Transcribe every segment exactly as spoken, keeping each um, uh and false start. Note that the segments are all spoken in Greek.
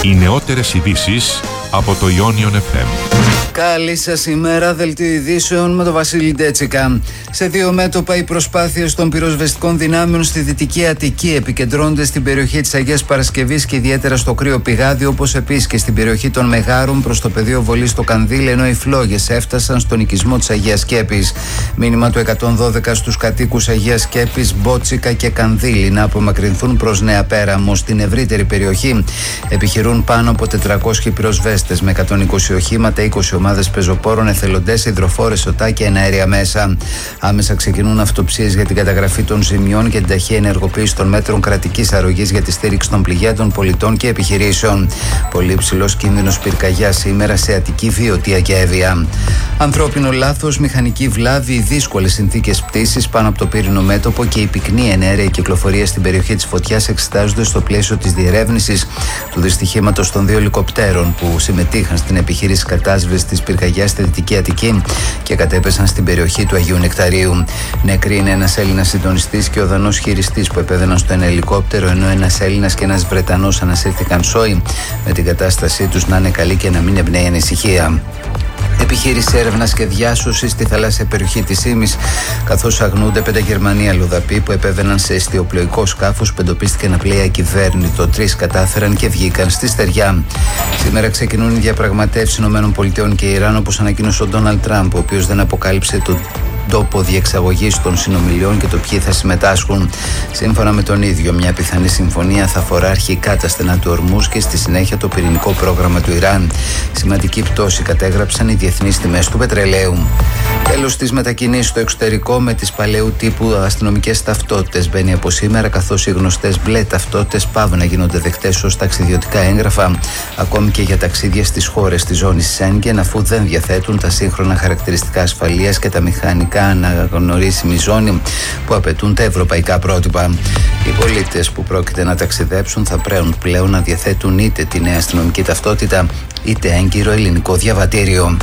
Οι νεότερες ειδήσεις από το Ionion εφ εμ. Καλή σας ημέρα, δελτίο ειδήσεων με τον Βασίλη Ντέτσικα. Σε δύο μέτωπα οι προσπάθειες των πυροσβεστικών δυνάμεων στη Δυτική Αττική επικεντρώνονται στην περιοχή της Αγίας Παρασκευής και ιδιαίτερα στο Κρύο Πηγάδι, όπως επίσης και στην περιοχή των Μεγάρων προς το πεδίο βολής στο Κανδύλι, ενώ οι φλόγες έφτασαν στον οικισμό της Αγίας Σκέπης. Μήνυμα του εκατόν δώδεκα στους κατοίκους Αγίας Σκέπης, Μπότσικα και Κανδύλι να απομακρυνθούν προς Νέα Πέραμο. Στην ευρύτερη περιοχή επιχειρούν πάνω από τετρακόσιοι πυροσβέστες με εκατόν είκοσι οχήματα, είκοσι ομάδες πεζοπόρων, εθελοντές, υδροφόρες, ΟΤΑ και εναέρια μέσα. Άμεσα ξεκινούν αυτοψίες για την καταγραφή των ζημιών και την ταχεία ενεργοποίηση των μέτρων κρατικής αρρωγής για τη στήριξη των πληγέντων πολιτών και επιχειρήσεων. Πολύ υψηλός κίνδυνος πυρκαγιάς σήμερα σε Αττική, Βιωτία και Εύβοια. Ανθρώπινο λάθος, μηχανική βλάβη, οι δύσκολες συνθήκες πτήσης πάνω από το πύρινο μέτωπο και η πυκνή εναέρια κυκλοφορία στην περιοχή της φωτιάς εξετάζονται στο πλαίσιο της διερεύνησης του δυστυχήματος των δύο ελικοπτέρων που συμμετείχαν στην επιχείρηση κατάσβεσης της πυρκαγιάς στη Δυτική Αττική και κατέπεσαν στην περιοχή του Αγίου Νεκταρίου. Νεκροί είναι ένας Έλληνας συντονιστής και ο Δανός χειριστής που επέβαιναν στο ένα ελικόπτερο, ενώ ένας Έλληνας και ένας Βρετανός ανασύρθηκαν σόι, με την κατάστασή τους να είναι καλή και να μην εμπνέει ανησυχία. Επιχείρηση έρευνας και διάσωσης στη θαλάσσια περιοχή της Ήμης, καθώς αγνοούνται πέντε Γερμανοί αλλοδαποί που επέβαιναν σε εστιοπλοϊκό σκάφος που εντοπίστηκε να πλέει ακυβέρνητο. Τρεις κατάφεραν και βγήκαν στη στεριά. Σήμερα ξεκινούν οι διαπραγματεύσεις ΗΠΑ και Ιράν, όπως ανακοίνωσε ο Ντόναλντ Τραμπ, ο οποίος δεν αποκάλυψε το τόπο διεξαγωγής των συνομιλιών και το ποιοι θα συμμετάσχουν. Σύμφωνα με τον ίδιο, μια πιθανή συμφωνία θα αφορά αρχικά τα στενά του Ορμούζ και στη συνέχεια το πυρηνικό πρόγραμμα του Ιράν. Σημαντική πτώση κατέγραψαν οι διεθνείς τιμές του πετρελαίου. Τέλος της μετακινήσης στο εξωτερικό με τις παλαιού τύπου αστυνομικές ταυτότητες μπαίνει από σήμερα, καθώς οι γνωστές μπλε ταυτότητες πάβουν να γίνονται δεκτές ως ταξιδιωτικά έγγραφα, ακόμη και για ταξίδια στις χώρες της ζώνης Σέγγεν, αφού δεν διαθέτουν τα σύγχρονα χαρακτηριστικά ασφαλείας και τα μηχανικά αναγνωρίσιμη ζώνη που απαιτούν τα ευρωπαϊκά πρότυπα. Οι πολίτες που πρόκειται να ταξιδέψουν θα πρέπει πλέον να διαθέτουν είτε τη νέα αστυνομική ταυτότητα είτε έγκυρο ελληνικό διαβατήριο.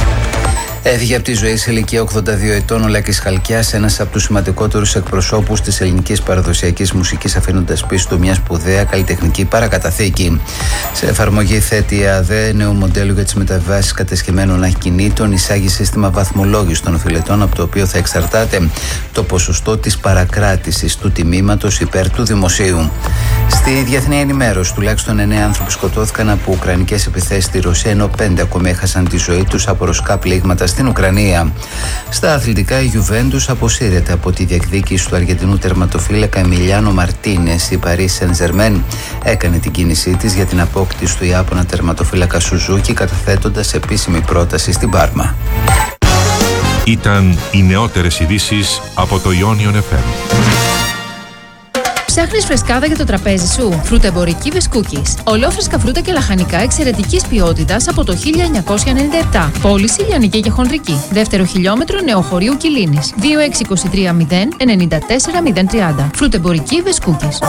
Έφυγε από τη ζωή σε ηλικία ογδόντα δύο ετών ο Λάκης Χαλκιάς, ένας από τους σημαντικότερους εκπροσώπους της ελληνικής παραδοσιακής μουσικής, αφήνοντας πίσω του μια σπουδαία καλλιτεχνική παρακαταθήκη. Σε εφαρμογή θέτει η ΑΔΕ νέο μοντέλο για τις μεταβάσεις κατεσχεμένων ακινήτων, εισάγει σύστημα βαθμολόγησης των οφειλετών, από το οποίο θα εξαρτάται το ποσοστό της παρακράτησης του τιμήματος υπέρ του δημοσίου. Στη διεθνή ενημέρωση, τουλάχιστον εννέα άνθρωποι σκοτώθηκαν από ουκρανικές επιθέσεις στη Ρωσία, ενώ πέντε ακόμη έχασαν τη ζωή τους από ρωσικά πλήγματα στην Ουκρανία. Στα αθλητικά, η Juventus αποσύρεται από τη διεκδίκηση του Αργεντινού τερματοφύλακα Εμιλιάνο Μαρτίνες. Η Paris Saint-Germain έκανε την κίνησή της για την απόκτηση του Ιάπωνα τερματοφύλακα Σουζούκι, καταθέτοντας επίσημη πρόταση στην Πάρμα. Ήταν οι νεότερες ειδήσεις από το Ionion εφ εμ. Ψάχνεις φρεσκάδα για το τραπέζι σου? Φρουτεμπορική Βεσκούκης. Ολόφρεσκα φρούτα και λαχανικά εξαιρετικής ποιότητας από το χίλια εννιακόσια ενενήντα επτά. Πώληση λιανική και χονδρική. Δεύτερο χιλιόμετρο Νεοχωρίου Κιλίνης. δύο έξι δύο τρία μηδέν εννιά τέσσερα μηδέν τρία. Φρουτεμπορική Βεσκούκης.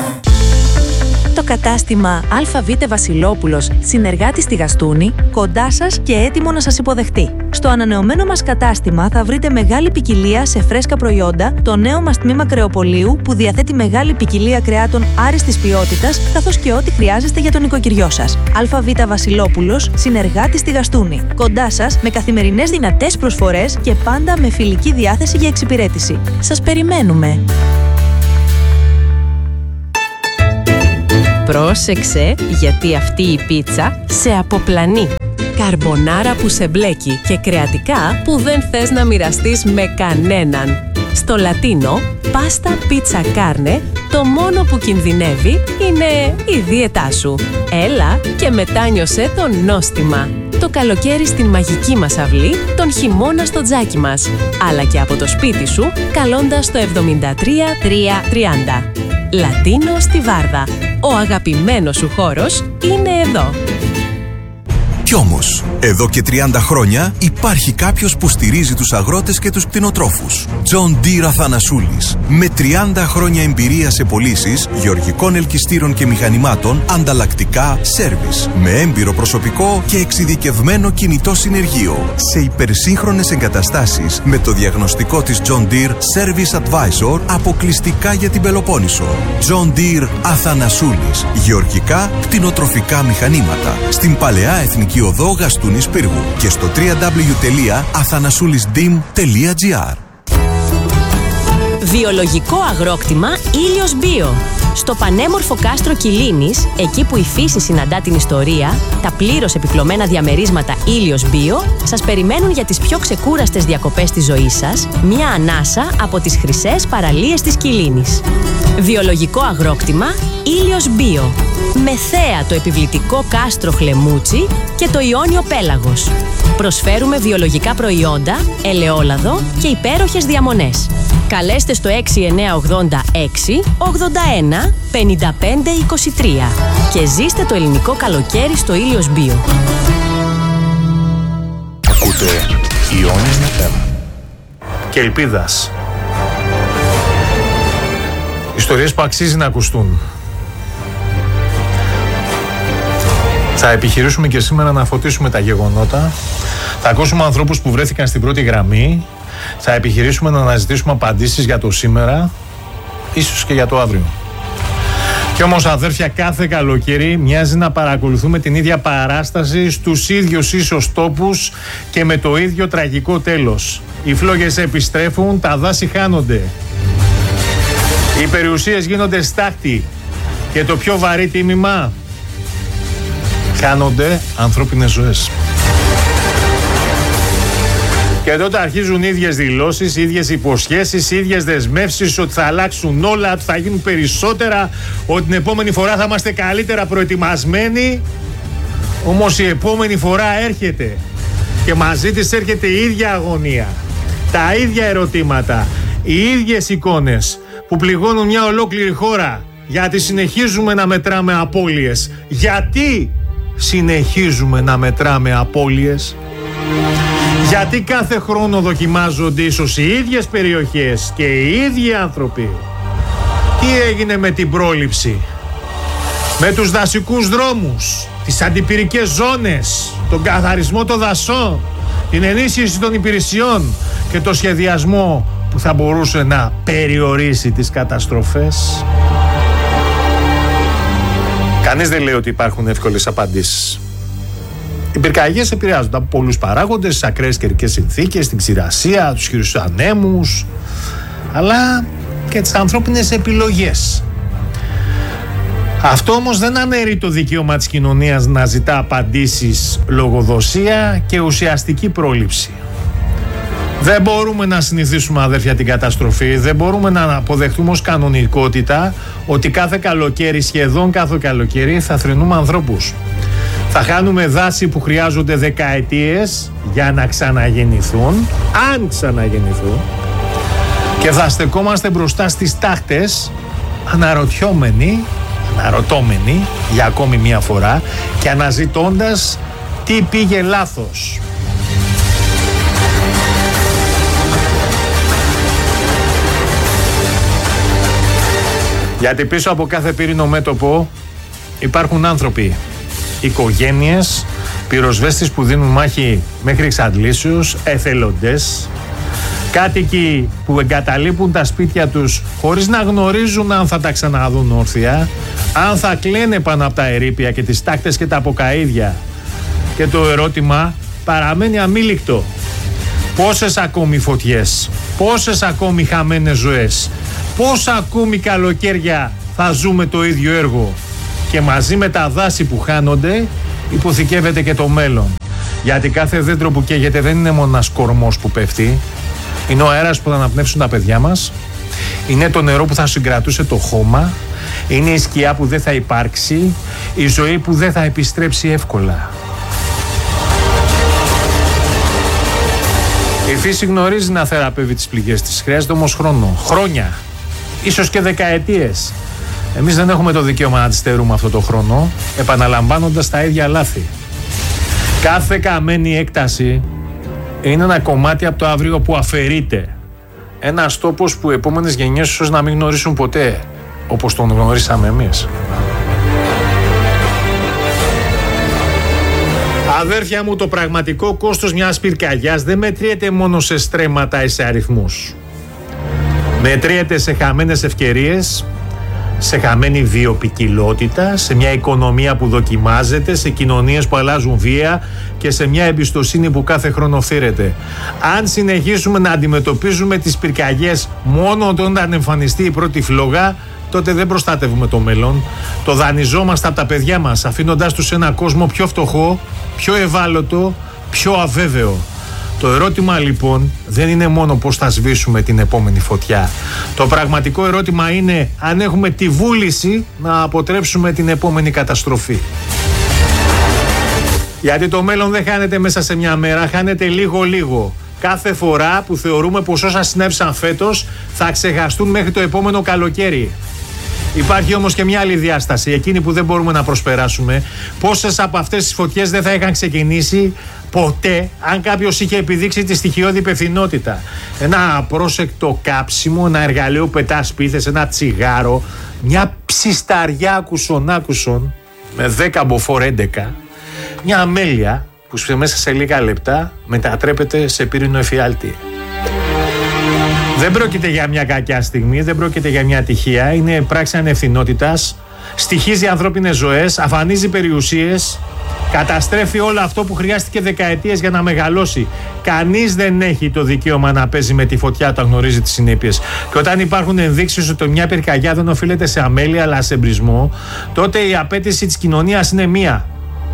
Το κατάστημα ΑΒ Βασιλόπουλος, συνεργάτη στη Γαστούνη, κοντά σας και έτοιμο να σας υποδεχτεί. Στο ανανεωμένο μας κατάστημα θα βρείτε μεγάλη ποικιλία σε φρέσκα προϊόντα, το νέο μας τμήμα κρεοπολίου που διαθέτει μεγάλη ποικιλία κρεάτων άριστης ποιότητας, καθώς και ό,τι χρειάζεστε για τον οικοκυριό σας. ΑΒ Βασιλόπουλος, συνεργάτη στη Γαστούνη, κοντά σας με καθημερινές δυνατές προσφορές και πάντα με φιλική διάθεση για εξυπηρέτηση. Σας περιμένουμε! Πρόσεξε, γιατί αυτή η πίτσα σε αποπλανεί. Καρμπονάρα που σε μπλέκει και κρεατικά που δεν θες να μοιραστείς με κανέναν. Στο Λατίνο, πάστα πίτσα κάρνε, το μόνο που κινδυνεύει είναι η δίαιτά σου. Έλα και μετάνιωσέ το νόστιμα. Το καλοκαίρι στην μαγική μας αυλή, τον χειμώνα στο τζάκι μας. Αλλά και από το σπίτι σου, καλώντας το εβδομήντα τρία τριακόσια τριάντα. Λατίνο στη Βάρδα. Ο αγαπημένος σου χώρος είναι εδώ. Κι όμως, εδώ και τριάντα χρόνια υπάρχει κάποιος που στηρίζει τους αγρότες και τους κτηνοτρόφους. John Deere Αθανασούλης. Με τριάντα χρόνια εμπειρία σε πωλήσεις γεωργικών ελκυστήρων και μηχανημάτων, ανταλλακτικά, σέρβις. Με έμπειρο προσωπικό και εξειδικευμένο κινητό συνεργείο. Σε υπερσύγχρονες εγκαταστάσεις με το διαγνωστικό της John Deere Service Advisor αποκλειστικά για την Πελοπόννησο. John Deere Αθανασούλης. Γεωργικά, κτηνοτροφικά μηχανήματα. Στην Παλαιά Εθνική Οδό Γαστούνης Πύργου και στο double-u double-u double-u τελεία αθανασούλισdim τελεία gr. Βιολογικό αγρόκτημα Ήλιος Μπίο. Στο πανέμορφο κάστρο Κιλίνης, εκεί που η φύση συναντά την ιστορία, τα πλήρως επιπλωμένα διαμερίσματα Ήλιος Μπίο σας περιμένουν για τις πιο ξεκούραστες διακοπές της ζωής σας, μια ανάσα από τις χρυσές παραλίες της Κιλίνης. Βιολογικό αγρόκτημα Ήλιος Μπίο. Με θέα το επιβλητικό κάστρο Χλεμούτσι και το Ιόνιο Πέλαγος. Προσφέρουμε βιολογικά προϊόντα, ελαιόλαδο και υπέροχες διαμονές. Καλέστε στο έξι εννιά ογδόντα έξι ογδόντα ένα πενήντα πέντε είκοσι τρία και ζήστε το ελληνικό καλοκαίρι στο Ήλιος Μπίο. Ακούτε Ιόνιος εφ εμ και Ελπίδας. Ιστορίες που αξίζει να ακουστούν. Θα επιχειρήσουμε και σήμερα να φωτίσουμε τα γεγονότα. Θα ακούσουμε ανθρώπους που βρέθηκαν στην πρώτη γραμμή. Θα επιχειρήσουμε να αναζητήσουμε απαντήσεις για το σήμερα, ίσως και για το αύριο. Κι όμως, αδέρφια, κάθε καλοκαίρι μοιάζει να παρακολουθούμε την ίδια παράσταση στους ίδιους ίσως τόπους και με το ίδιο τραγικό τέλος. Οι φλόγες επιστρέφουν, τα δάση χάνονται. Οι περιουσίες γίνονται στάχτη και το πιο βαρύ τίμημα, χάνονται ανθρώπινες ζωές. Και τότε αρχίζουν ίδιες δηλώσεις, ίδιες υποσχέσεις, ίδιες δεσμεύσεις ότι θα αλλάξουν όλα, ότι θα γίνουν περισσότερα, ότι την επόμενη φορά θα είμαστε καλύτερα προετοιμασμένοι. Όμως η επόμενη φορά έρχεται και μαζί της έρχεται η ίδια αγωνία, τα ίδια ερωτήματα, οι ίδιες εικόνες που πληγώνουν μια ολόκληρη χώρα. Γιατί συνεχίζουμε να μετράμε απώλειες. Γιατί συνεχίζουμε να μετράμε απώλειες. Γιατί κάθε χρόνο δοκιμάζονται ίσως οι ίδιες περιοχές και οι ίδιοι άνθρωποι. Τι έγινε με την πρόληψη, με τους δασικούς δρόμους, τις αντιπυρικές ζώνες, τον καθαρισμό των δασών, την ενίσχυση των υπηρεσιών και το σχεδιασμό που θα μπορούσε να περιορίσει τις καταστροφές. Κανείς δεν λέει ότι υπάρχουν εύκολες απαντήσεις. Οι πυρκαγιές επηρεάζονται από πολλούς παράγοντες, τις ακραίες καιρικές συνθήκες, την ξηρασία, τους χειρούς ανέμους, αλλά και τις ανθρώπινες επιλογές. Αυτό όμως δεν αναιρεί το δικαίωμα της κοινωνίας να ζητά απαντήσεις, λογοδοσία και ουσιαστική πρόληψη. Δεν μπορούμε να συνηθίσουμε, αδέρφια, την καταστροφή. Δεν μπορούμε να αποδεχτούμε ως κανονικότητα ότι κάθε καλοκαίρι, σχεδόν κάθε καλοκαίρι, θα θρηνούμε ανθρώπους. Θα χάνουμε δάση που χρειάζονται δεκαετίες για να ξαναγεννηθούν, αν ξαναγεννηθούν, και θα στεκόμαστε μπροστά στις τάχτες αναρωτιόμενοι, αναρωτώμενοι για ακόμη μία φορά και αναζητώντας τι πήγε λάθος. Γιατί πίσω από κάθε πύρινο μέτωπο υπάρχουν άνθρωποι, οικογένειες, πυροσβέστες που δίνουν μάχη μέχρι εξαντλήσεως, εθελοντές, κάτοικοι που εγκαταλείπουν τα σπίτια τους χωρίς να γνωρίζουν αν θα τα ξαναδούν όρθια, αν θα κλαίνε πάνω από τα ερείπια και τις τάκτες και τα αποκαΐδια. Και το ερώτημα παραμένει αμήλικτο. Πόσες ακόμη φωτιές, πόσες ακόμη χαμένες ζωές, πόσα ακόμη καλοκαίρια θα ζούμε το ίδιο έργο. Και μαζί με τα δάση που χάνονται υποθηκεύεται και το μέλλον. Γιατί κάθε δέντρο που καίγεται δεν είναι μόνο ένας κορμός που πέφτει. Είναι ο αέρας που θα αναπνεύσουν τα παιδιά μας. Είναι το νερό που θα συγκρατούσε το χώμα. Είναι η σκιά που δεν θα υπάρξει. Η ζωή που δεν θα επιστρέψει εύκολα. Η φύση γνωρίζει να θεραπεύει τις πληγές της. Χρειάζεται όμως χρόνο. Χρόνια. Ίσως και δεκαετίες. Εμείς δεν έχουμε το δικαίωμα να τη στερούμε αυτό το χρόνο, επαναλαμβάνοντας τα ίδια λάθη. Κάθε καμένη έκταση είναι ένα κομμάτι από το αύριο που αφαιρείται. Ένας τόπος που οι επόμενες γενιές ίσως να μην γνωρίσουν ποτέ, όπως τον γνωρίσαμε εμείς. Αδέρφια μου, το πραγματικό κόστος μιας πυρκαγιάς δεν μετριέται μόνο σε στρέμματα ή σε αριθμούς. Μετριέται σε χαμένες ευκαιρίες, σε χαμένη βιοποικιλότητα, σε μια οικονομία που δοκιμάζεται, σε κοινωνίες που αλλάζουν βία και σε μια εμπιστοσύνη που κάθε χρόνο φθήρεται. Αν συνεχίσουμε να αντιμετωπίζουμε τις πυρκαγιές μόνο όταν εμφανιστεί η πρώτη φλόγα, τότε δεν προστατεύουμε το μέλλον. Το δανειζόμαστε από τα παιδιά μας, αφήνοντάς τους σε ένα κόσμο πιο φτωχό, πιο ευάλωτο, πιο αβέβαιο. Το ερώτημα λοιπόν δεν είναι μόνο πώς θα σβήσουμε την επόμενη φωτιά. Το πραγματικό ερώτημα είναι αν έχουμε τη βούληση να αποτρέψουμε την επόμενη καταστροφή. Γιατί το μέλλον δεν χάνεται μέσα σε μια μέρα, χάνεται λίγο-λίγο. Κάθε φορά που θεωρούμε πως όσα συνέβησαν φέτος θα ξεχαστούν μέχρι το επόμενο καλοκαίρι. Υπάρχει όμως και μια άλλη διάσταση, εκείνη που δεν μπορούμε να προσπεράσουμε. Πόσες από αυτές τις φωτιές δεν θα είχαν ξεκινήσει ποτέ αν κάποιος είχε επιδείξει τη στοιχειώδη υπευθυνότητα. Ένα απρόσεκτο κάψιμο, ένα εργαλείο πετά σπίθες, ένα τσιγάρο, μια ψισταριά άκουσον άκουσον με δέκα μποφόρ έντεκα, μια αμέλεια που μέσα σε λίγα λεπτά μετατρέπεται σε πύρινο εφιάλτη. Δεν πρόκειται για μια κακιά στιγμή, δεν πρόκειται για μια ατυχία, είναι πράξη ανευθυνότητας, στοιχίζει ανθρώπινες ζωές, αφανίζει περιουσίες, καταστρέφει όλο αυτό που χρειάστηκε δεκαετίες για να μεγαλώσει. Κανείς δεν έχει το δικαίωμα να παίζει με τη φωτιά όταν γνωρίζει τις συνέπειες. Και όταν υπάρχουν ενδείξεις ότι μια πυρκαγιά δεν οφείλεται σε αμέλεια αλλά σε εμπρισμό, τότε η απέτηση της κοινωνίας είναι μία.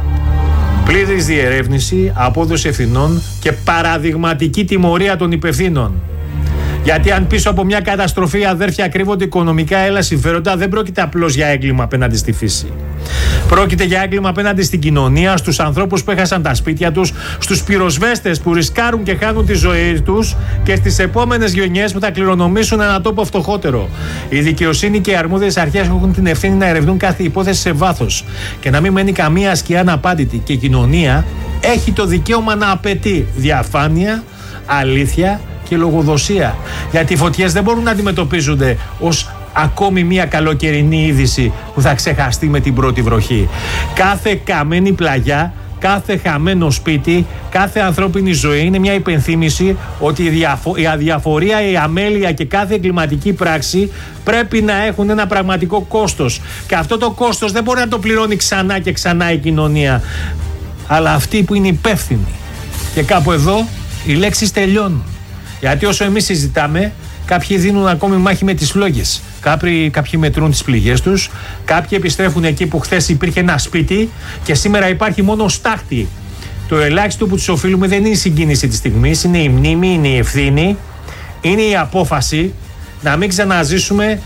Πλήρης διερεύνηση, απόδοση ευθυνών και παραδειγματική τιμωρία των υπευθύνων. Γιατί αν πίσω από μια καταστροφή, αδέρφια, κρύβονται οικονομικά έλα συμφέροντα, δεν πρόκειται απλώς για έγκλημα απέναντι στη φύση. Πρόκειται για έγκλημα απέναντι στην κοινωνία, στους ανθρώπους που έχασαν τα σπίτια τους, στους πυροσβέστες που ρισκάρουν και χάνουν τη ζωή τους και στις επόμενες γενιές που θα κληρονομήσουν ένα τόπο φτωχότερο. Η δικαιοσύνη και οι αρμόδιες αρχές έχουν την ευθύνη να ερευνούν κάθε υπόθεση σε βάθος και να μην μένει καμία σκιά αναπάντητη. Και η κοινωνία έχει το δικαίωμα να απαιτεί διαφάνεια, αλήθεια και λογοδοσία. Γιατί οι φωτιές δεν μπορούν να αντιμετωπίζονται ως ακόμη μια καλοκαιρινή είδηση που θα ξεχαστεί με την πρώτη βροχή. Κάθε καμένη πλαγιά, κάθε χαμένο σπίτι, κάθε ανθρώπινη ζωή είναι μια υπενθύμηση ότι η, διαφο- η αδιαφορία, η αμέλεια και κάθε εγκληματική πράξη πρέπει να έχουν ένα πραγματικό κόστος. Και αυτό το κόστος δεν μπορεί να το πληρώνει ξανά και ξανά η κοινωνία, αλλά αυτοί που είναι υπεύθυνοι. Και κάπου εδώ οι λέξεις τελειώνουν. Γιατί όσο εμείς συζητάμε, κάποιοι δίνουν ακόμη μάχη με τις φλόγες. Κάποιοι, κάποιοι μετρούν τις πληγές τους, κάποιοι επιστρέφουν εκεί που χθες υπήρχε ένα σπίτι και σήμερα υπάρχει μόνο στάχτη. Το ελάχιστο που τους οφείλουμε δεν είναι η συγκίνηση της στιγμής, είναι η μνήμη, είναι η ευθύνη, είναι η απόφαση να μην ξαναζήσουμε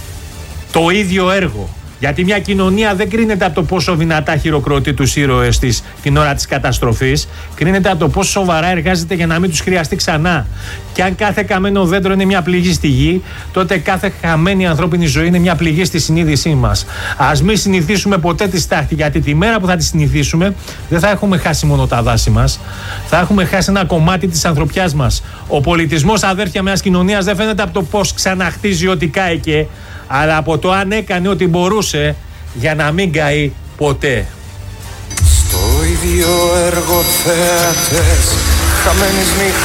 το ίδιο έργο. Γιατί μια κοινωνία δεν κρίνεται από το πόσο δυνατά χειροκροτεί τους ήρωες της την ώρα της καταστροφής, κρίνεται από το πόσο σοβαρά εργάζεται για να μην τους χρειαστεί ξανά. Και αν κάθε καμένο δέντρο είναι μια πληγή στη γη, τότε κάθε χαμένη ανθρώπινη ζωή είναι μια πληγή στη συνείδησή μας. Ας μην συνηθίσουμε ποτέ τη στάχτη, γιατί τη μέρα που θα τη συνηθίσουμε δεν θα έχουμε χάσει μόνο τα δάση μας, θα έχουμε χάσει ένα κομμάτι της ανθρωπιάς μας. Ο πολιτισμός, αδέρφια, μιας κοινωνίας δεν φαίνεται από το πώς ξαναχτίζει ό,τι κάηκε, αλλά από το αν έκανε ό,τι μπορούσε για να μην καεί ποτέ. Στο ίδιο έργο θέατες χαμένης νύχτας.